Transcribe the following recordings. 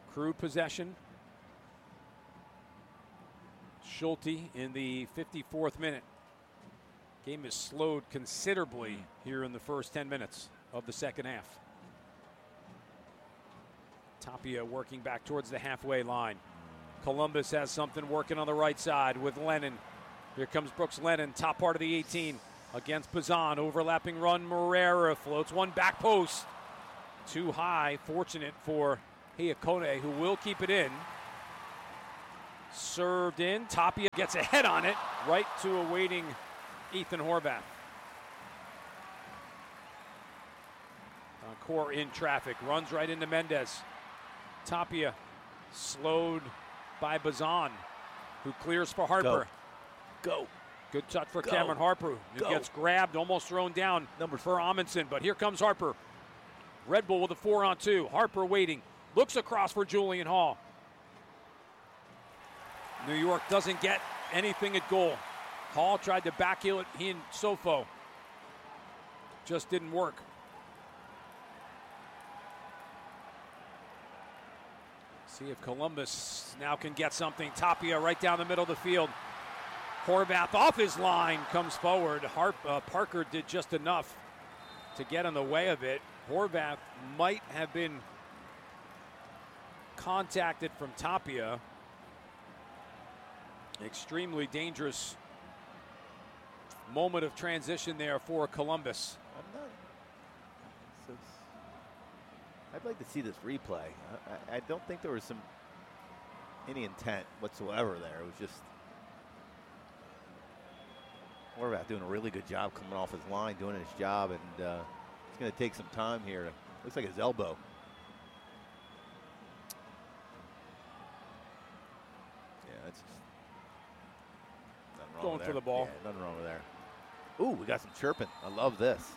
Crew possession. Schulte in the 54th minute. Game is slowed considerably here in the first 10 minutes of the second half. Tapia working back towards the halfway line. Columbus has something working on the right side with Lennon. Here comes Brooks Lennon, top part of the 18 against Bazan. Overlapping run, Morera floats one back post. Too high, fortunate for Hiyakone, who will keep it in. Served in, Tapia gets a head on it, right to a waiting Ethan Horvath. Core in traffic, runs right into Mendez. Tapia slowed by Bazan, who clears for Harper. Go. Good touch for Cameron Harper, who gets grabbed, almost thrown down for Amundsen, but here comes Harper. Red Bull with a 4-on-2. Harper waiting, looks across for Julian Hall. New York doesn't get anything at goal. Hall tried to backheel it, he and Sofo. Just didn't work. See if Columbus now can get something. Tapia right down the middle of the field. Horvath off his line, comes forward. Parker did just enough to get in the way of it. Horvath might have been contacted from Tapia. Extremely dangerous moment of transition there for Columbus. I'd like to see this replay. I don't think there was any intent whatsoever there. It was just Horvath doing a really good job coming off his line, doing his job, and it's going to take some time here. Looks like his elbow. Yeah, that's just nothing wrong going with for the ball. Yeah, nothing wrong with there. Ooh, we got some chirping. I love this.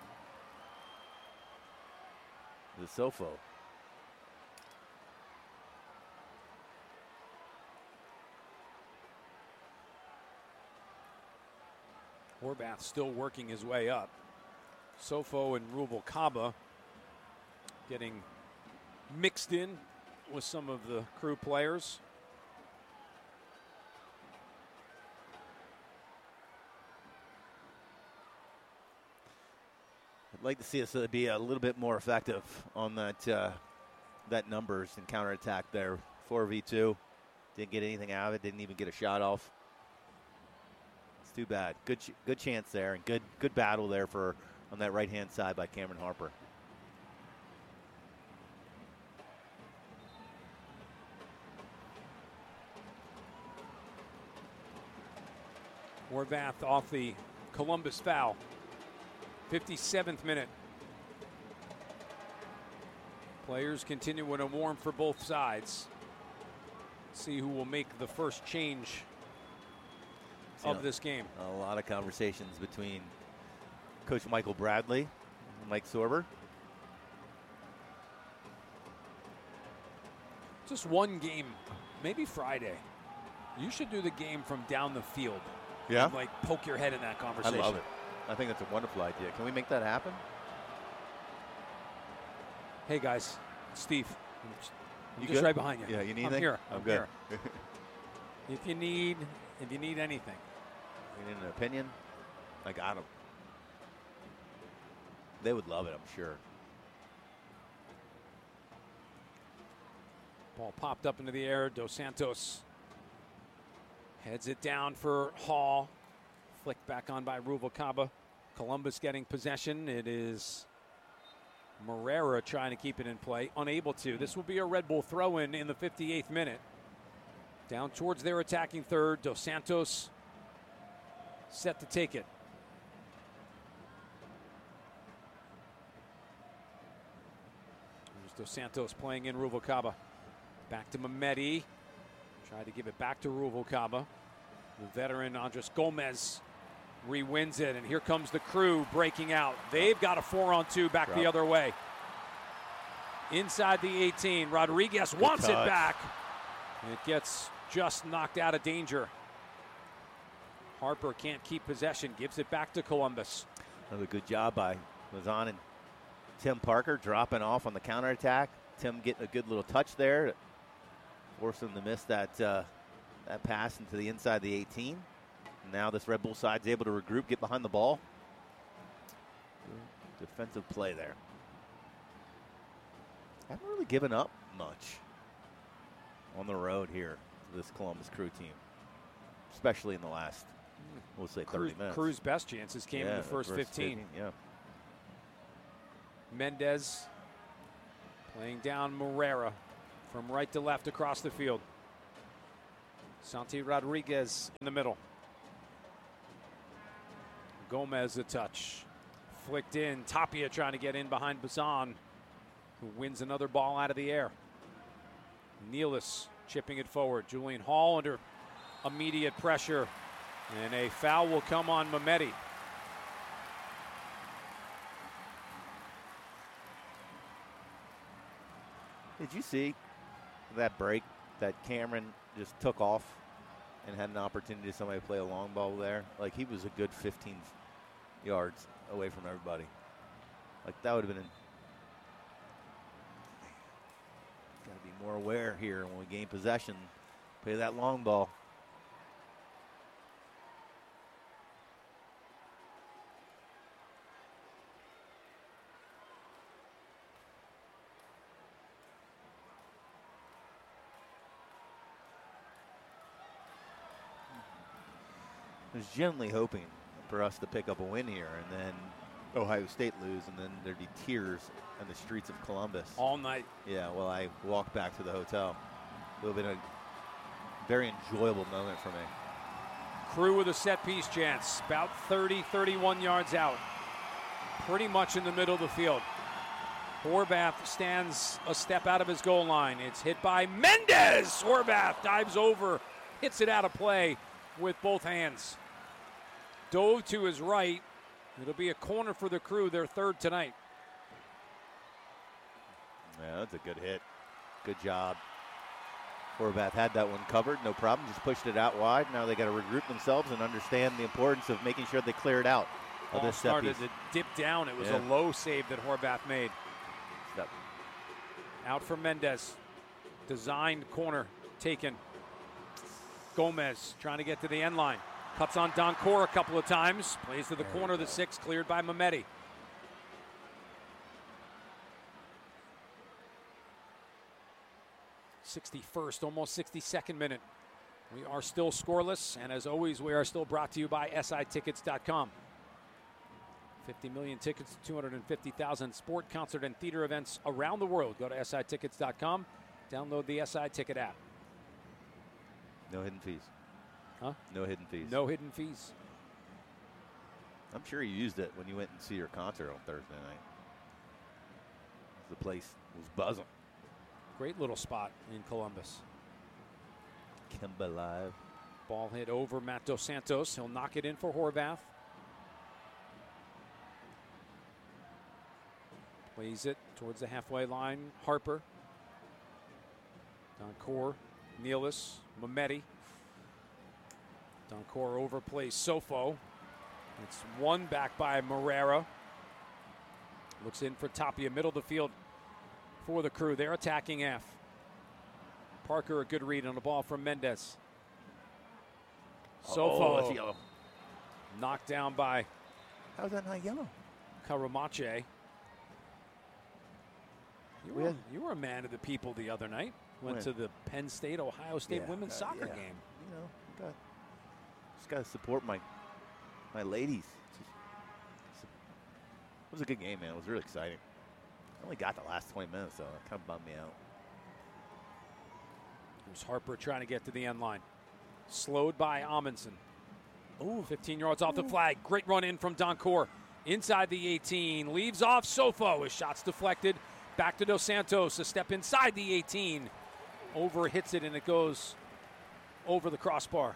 The Sofo. Horvath still working his way up. Sofo and Rubalcaba getting mixed in with some of the Crew players. I'd like to see us be a little bit more effective on that numbers and counterattack there. 4v2. Didn't get anything out of it. Didn't even get a shot off. It's too bad. Good chance there, and good battle there on that right-hand side by Cameron Harper. Horvath off the Columbus foul. 57th minute. Players continuing to warm for both sides. See who will make the first change of this game. A lot of conversations between Coach Michael Bradley and Mike Sorber. Just one game, maybe Friday. You should do the game from down the field. Yeah. And poke your head in that conversation. I love it. I think that's a wonderful idea. Can we make that happen? Hey guys, Steve. I'm you just good? right behind you. Yeah, you need I'm anything? here. I'm good. Here. If you need anything. You need an opinion? I got them. They would love it, I'm sure. Ball popped up into the air. Dos Santos heads it down for Hall. Flicked back on by Rubalcaba. Columbus getting possession. It is Morera trying to keep it in play. Unable to. This will be a Red Bull throw-in in the 58th minute. Down towards their attacking third. Dos Santos set to take it. There's Dos Santos playing in Rubalcaba. Back to Mehmeti. Tried to give it back to Rubalcaba. The veteran Andres Gomez re-wins it, and here comes the Crew breaking out. They've got a 4-on-2 back the other way. Inside the 18, Rodriguez wants it back. It gets just knocked out of danger. Harper can't keep possession, gives it back to Columbus. Another good job by Bazan and Tim Parker dropping off on the counterattack. Tim getting a good little touch there. Forced them to miss that pass into the inside the 18. Now this Red Bull side's able to regroup, get behind the ball. Good defensive play there. Haven't really given up much on the road here, this Columbus Crew team, especially in the last, we'll say, 30 minutes. Crew's best chances came in the first 15. Yeah. Mendez playing down Morera from right to left across the field. Santi Rodriguez in the middle. Gomez a touch. Flicked in. Tapia trying to get in behind Bazan, who wins another ball out of the air. Nealis chipping it forward. Julian Hall under immediate pressure. And a foul will come on Mehmeti. Did you see that break that Cameron just took off and had an opportunity to somebody play a long ball there? Like, he was a good 15 yards away from everybody. Like, that would have been got to be more aware here when we gain possession. Play that long ball. I was genuinely hoping for us to pick up a win here and then Ohio State lose, and then there'd be tears on the streets of Columbus. All night. Yeah, well, I walked back to the hotel. It would have been a very enjoyable moment for me. Crew with a set piece chance, about 30, 31 yards out. Pretty much in the middle of the field. Horvath stands a step out of his goal line. It's hit by Mendez. Horvath dives over, hits it out of play with both hands. Dove to his right. It'll be a corner for the Crew, their third tonight. Yeah, that's a good hit. Good job. Horvath had that one covered, no problem. Just pushed it out wide. Now they got to regroup themselves and understand the importance of making sure they clear it out. Ball this started to dip down. It was a low save that Horvath made. Step. Out for Mendez. Designed corner taken. Gomez trying to get to the end line. Cuts on Doncourt a couple of times. Plays to the corner of the 6, cleared by Mehmeti. '61st, almost 62nd minute. We are still scoreless, and as always, we are still brought to you by SITickets.com. 50 million tickets, 250,000 sport, concert, and theater events around the world. Go to SITickets.com. Download the SI Ticket app. No hidden fees. Huh? No hidden fees. No hidden fees. I'm sure you used it when you went and see your concert on Thursday night. The place was buzzing. Great little spot in Columbus. Kemba Live. Ball hit over Matt Dos Santos. He'll knock it in for Horvath. Plays it towards the halfway line. Harper. Doncourt. Nealis. Mehmeti. Doncourt overplays Sofo. It's one back by Morera. Looks in for Tapia, middle of the field for the Crew. They're attacking F. Parker, a good read on the ball from Mendez. Sofo. That's yellow. Knocked down by How's that not yellow? Karamache. You were a man of the people the other night. Went to the Penn State, Ohio State women's soccer game. You know, just got to support my ladies. It was a good game, man. It was really exciting. I only got the last 20 minutes, though. It kind of bummed me out. Here's Harper trying to get to the end line. Slowed by Amundsen. Ooh, 15 yards off the flag. Great run in from Doncourt. Inside the 18. Leaves off Sofo. His shot's deflected. Back to Dos Santos. A step inside the 18. Over hits it, and it goes over the crossbar.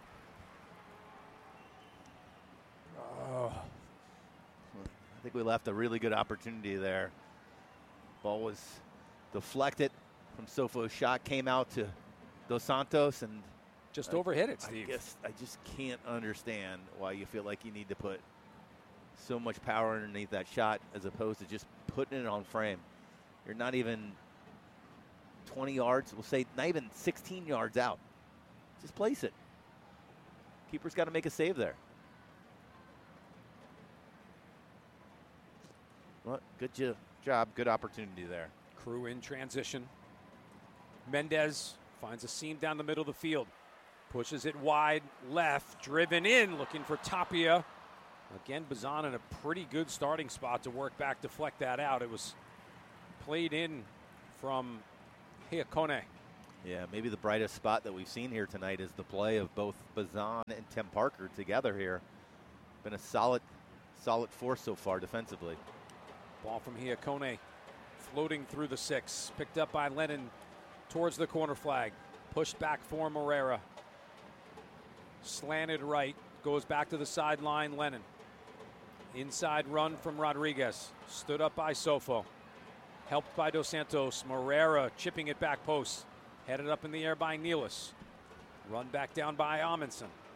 Oh. I think we left a really good opportunity there. Ball was deflected from Sofo's shot. Came out to Dos Santos and just overhit it, Steve. I just can't understand why you feel like you need to put so much power underneath that shot as opposed to just putting it on frame. You're not even 20 yards, we'll say not even 16 yards out. Just place it. Keeper's got to make a save there. Well, good job, good opportunity there. Crew in transition. Mendez finds a seam down the middle of the field. Pushes it wide left, driven in, looking for Tapia. Again, Bazan in a pretty good starting spot to work back, deflect that out. It was played in from Hiakone. Yeah, maybe the brightest spot that we've seen here tonight is the play of both Bazan and Tim Parker together here. Been a solid force so far defensively. Ball from Hiakone, floating through the 6. Picked up by Lennon towards the corner flag. Pushed back for Moreira. Slanted right, goes back to the sideline, Lennon. Inside run from Rodriguez. Stood up by Sofo. Helped by Dos Santos. Moreira chipping it back post. Headed up in the air by Nealis. Run back down by Amundsen.